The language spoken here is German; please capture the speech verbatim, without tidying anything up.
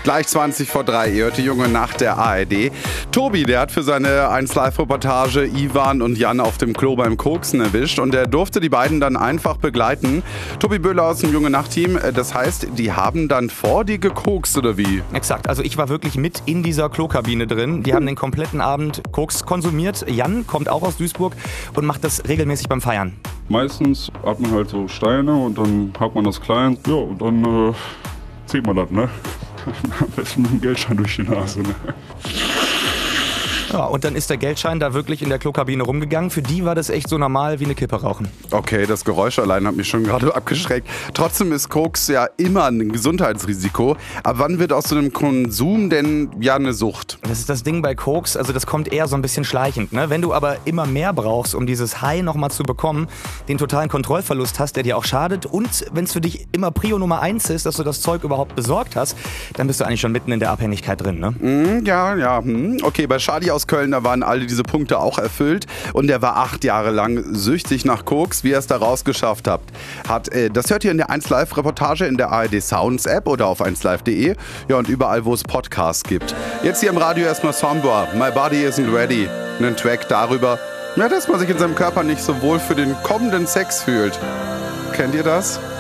Gleich zwanzig vor drei, ihr hört die junge Nacht der A R D. Tobi, der hat für seine eins Live-Reportage Ivan und Jan auf dem Klo beim Koksen erwischt und er durfte die beiden dann einfach begleiten. Tobi Böhler aus dem junge Nacht-Team, das heißt, die haben dann vor dir gekokst oder wie? Exakt, also ich war wirklich mit in dieser Klokabine drin. Die haben den kompletten Abend Koks konsumiert. Jan kommt auch aus Duisburg und macht das regelmäßig beim Feiern. Meistens hat man halt so Steine und dann hakt man das klein. Ja, und dann äh, zieht man das, ne? Am besten mit dem Geldschein durch die Nase, ne? Ja, und dann ist der Geldschein da wirklich in der Klokabine rumgegangen. Für die war das echt so normal wie eine Kippe rauchen. Okay, das Geräusch allein hat mich schon gerade abgeschreckt. Trotzdem ist Koks ja immer ein Gesundheitsrisiko. Aber wann wird aus so einem Konsum denn ja eine Sucht? Das ist das Ding bei Koks, also das kommt eher so ein bisschen schleichend. Ne? Wenn du aber immer mehr brauchst, um dieses High nochmal zu bekommen, den totalen Kontrollverlust hast, der dir auch schadet und wenn es für dich immer Prio Nummer eins ist, dass du das Zeug überhaupt besorgt hast, dann bist du eigentlich schon mitten in der Abhängigkeit drin. Ne? Mm, ja, ja. Hm. Okay, bei Shadi aus Köln, da waren alle diese Punkte auch erfüllt und er war acht Jahre lang süchtig nach Koks. Wie er es da rausgeschafft hat, hat äh, das hört ihr in der eins Live-Reportage in der A R D Sounds App oder auf eins live punkt de. Ja, und überall, wo es Podcasts gibt. Jetzt hier im Radio erstmal Sombra, My Body Isn't Ready. Einen Track darüber, ja, dass man sich in seinem Körper nicht so wohl für den kommenden Sex fühlt. Kennt ihr das?